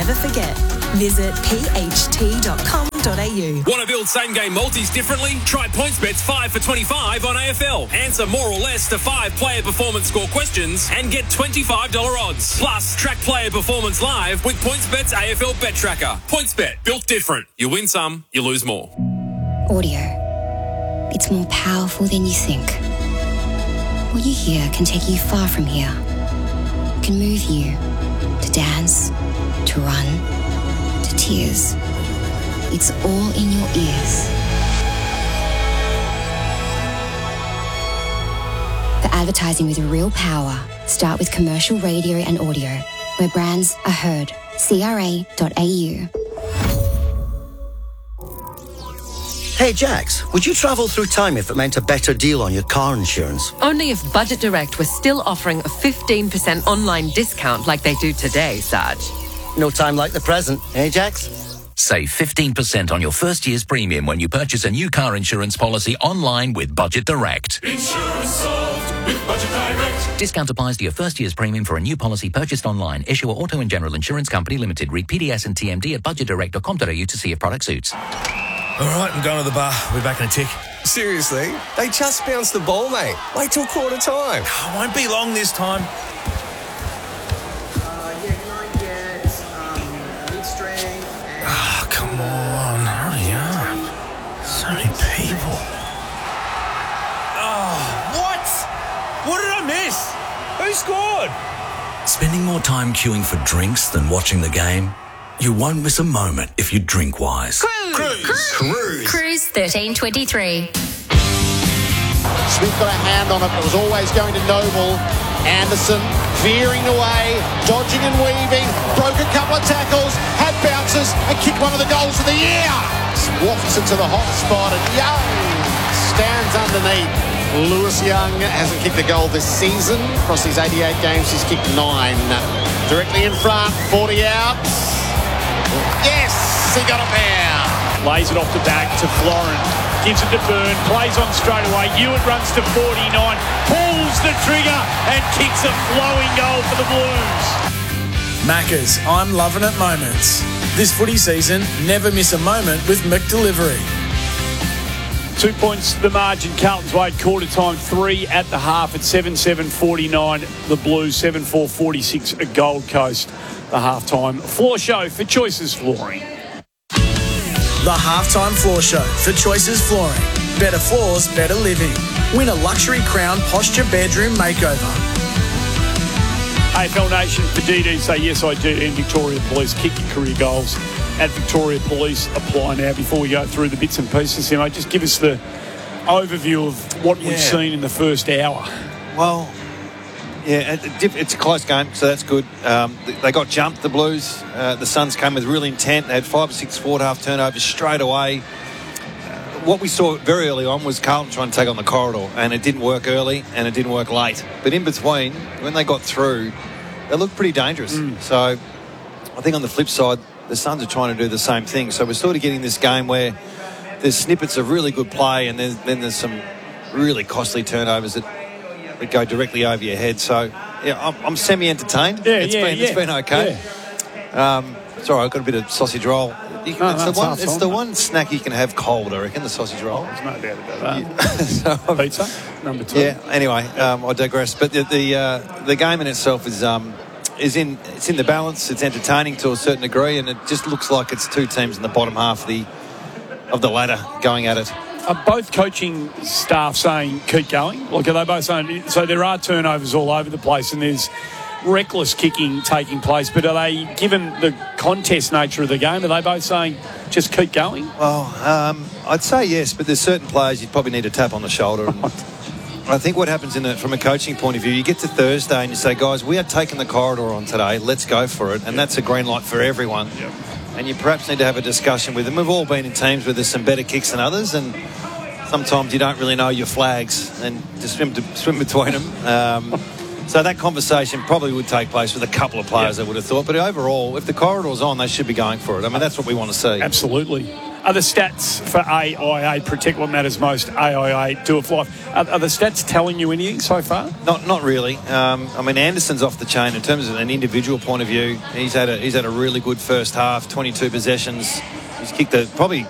never forget. Visit pht.com.au. Want to build same-game multis differently? Try PointsBet's 5 for 25 on AFL. Answer more or less to 5 player performance score questions and get $25 odds. Plus, track player performance live with PointsBet's AFL Bet Tracker. PointsBet, built different. You win some, you lose more. Audio. It's more powerful than you think. What you hear can take you far from here. It can move you to dance, to run, to tears. It's all in your ears. For advertising with real power, start with commercial radio and audio, where brands are heard. CRA.au. Hey Jax, would you travel through time if it meant a better deal on your car insurance? Only if Budget Direct was still offering a 15% online discount like they do today, Sarge. No time like the present, eh Jax? Save 15% on your first year's premium when you purchase a new car insurance policy online with Budget Direct. Insurance solved with Budget Direct. Discount applies to your first year's premium for a new policy purchased online. Issuer Auto and General Insurance Company Limited. Read PDS and TMD at budgetdirect.com.au to see if product suits. All right, I'm going to the bar. We'll be back in a tick. Seriously? They just bounced the ball, mate. Wait till quarter time. Won't be long this time. Can I get mid-strength and... Come on. Hurry up. So many people. What? What did I miss? Who scored? Spending more time queuing for drinks than watching the game? You won't miss a moment if you drink wise. Cruise 1323. Smith got a hand on it. It was always going to Noble. Anderson veering away, dodging and weaving, broke a couple of tackles, had bounces, and kicked one of the goals of the year. Wafts it to the hot spot, and Young stands underneath. Lewis Young hasn't kicked a goal this season. Across his 88 games, he's kicked 9. Directly in front, 40 out. Yes, he got it there. Lays it off the back to Florin. Gives it to Byrne. Plays on straight away. Hewitt runs to 49. Pulls the trigger and kicks a flowing goal for the Blues. Maccas, I'm loving it moments. This footy season, never miss a moment with McDelivery. 2 points the margin. Carlton's way quarter time, 3 at the half at 7-7-49. The Blues 7-4-46 at Gold Coast. The halftime floor show for Choices Flooring. The halftime floor show for Choices Flooring. Better floors, better living. Win a luxury crown posture bedroom makeover. AFL Nation for DD say yes I do, and Victoria Police kick your career goals at Victoria Police. Apply now. Before we go through the bits and pieces, just give us the overview of what we've seen in the first hour. Well, yeah, it's a close game, so that's good. They got jumped, the Blues. The Suns came with real intent. They had 5 or 6 forward-half turnovers straight away. What we saw very early on was Carlton trying to take on the corridor, and it didn't work early and it didn't work late. But in between, when they got through, they looked pretty dangerous. So I think on the flip side, the Suns are trying to do the same thing. So we're sort of getting this game where there's snippets of really good play, and then there's some really costly turnovers that go directly over your head. So yeah, I'm semi-entertained. It's been okay. Yeah. Sorry, I've got a bit of sausage roll. It's the one snack you can have cold, I reckon, the sausage roll. There's no doubt about that. Pizza, number 2. Yeah, anyway, I digress. But the game in itself is in the balance. It's entertaining to a certain degree, and it just looks like it's two teams in the bottom half of the ladder going at it. Are both coaching staff saying keep going? Like, are they both saying... So there are turnovers all over the place and there's reckless kicking taking place, but are they, given the contest nature of the game, are they both saying just keep going? Well, I'd say yes, but there's certain players you'd probably need a tap on the shoulder. And I think what happens from a coaching point of view, you get to Thursday and you say, guys, we are taking the corridor on today. Let's go for it. And that's a green light for everyone. Yep. And you perhaps need to have a discussion with them. We've all been in teams where there's some better kicks than others, and sometimes you don't really know your flags and just swim between them. So that conversation probably would take place with a couple of players, I would have thought. But overall, if the corridor's on, they should be going for it. I mean, that's what we want to see. Absolutely. Are the stats for AIA, Protect What Matters Most, AIA, Do It for Life, are the stats telling you anything so far? Not really. I mean, Anderson's off the chain in terms of an individual point of view. He's had a really good first half, 22 possessions. He's kicked probably